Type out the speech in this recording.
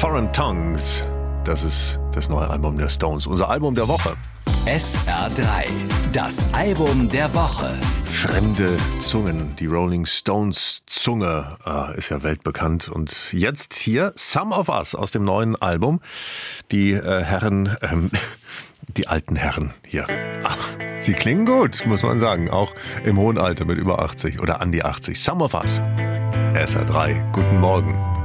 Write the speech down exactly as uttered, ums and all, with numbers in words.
Foreign Tongues. Das ist das neue Album der Stones, unser Album der Woche. S R drei, das Album der Woche. Fremde Zungen, die Rolling Stones Zunge äh, ist ja weltbekannt. Und jetzt hier Some of Us aus dem neuen Album. Die äh, Herren, ähm, die alten Herren hier. Ach, sie klingen gut, muss man sagen. Auch im hohen Alter mit über achtzig oder an die achtzig. Some of Us. S R drei, guten Morgen.